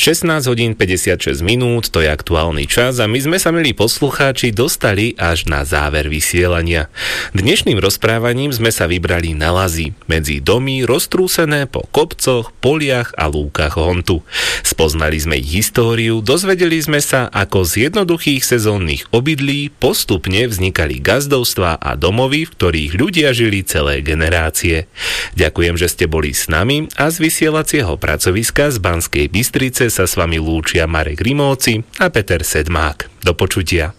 16 hodín 56 minút, to je aktuálny čas a my sme sa, milí poslucháči, dostali až na záver vysielania. Dnešným rozprávaním sme sa vybrali na lazy, medzi domy roztrúsené po kopcoch, poliach a lúkach hontu. Spoznali sme ich históriu, dozvedeli sme sa, ako z jednoduchých sezónnych obydlí postupne vznikali gazdovstvá a domovy, v ktorých ľudia žili celé generácie. Ďakujem, že ste boli s nami a z vysielacieho pracoviska z Banskej Bystrice sa s vami lúčia Marek Rimóci a Peter Sedmák. Do počutia.